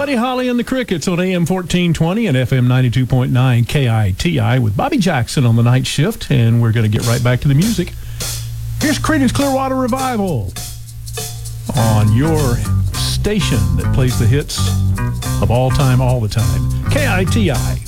Buddy Holly and the Crickets on AM 1420 and FM 92.9 KITI with Bobby Jackson on the night shift, and we're going to get right back to the music. Here's Creedence Clearwater Revival on your station that plays the hits of all time, all the time. KITI.